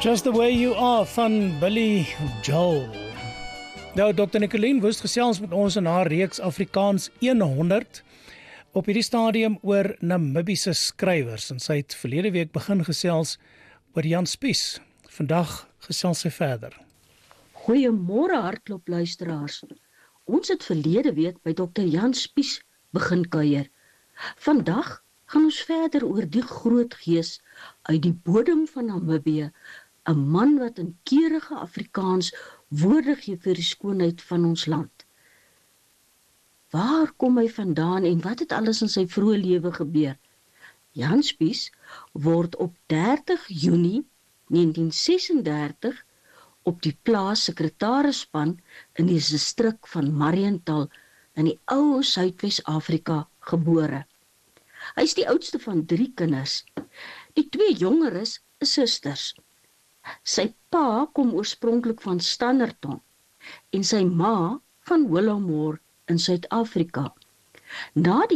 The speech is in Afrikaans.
Just the Way You Are van Billy Joel. Nou, Dr. Nicoline Woest gesels met ons in haar reeks Afrikaans 100 op hierdie stadium oor Namibiese skrywers. En sy het verlede week begin gesels oor Jan Spies. Vandag gesels sy verder. Goeiemôre hardloop luisteraars. Ons het verlede week by Dr. Jan Spies begin kuier. Vandag gaan ons verder oor die groot gees uit die bodem van Namibië, 'n man wat in keurige Afrikaans woorde gee vir die skoonheid van ons land. Waar kom hy vandaan en wat het alles in sy vroeë lewe gebeur? Jan Spies word op 30 Junie 1936 op die plaas Sekretarispan in die distrik van Mariental in die ou Suidwes-Afrika gebore. Hy is die oudste van 3 kinders. Die 2 jongeres is susters. Sy pa kom oorspronklik van Standerton en sy ma van Willowmore in Suid-Afrika. Na die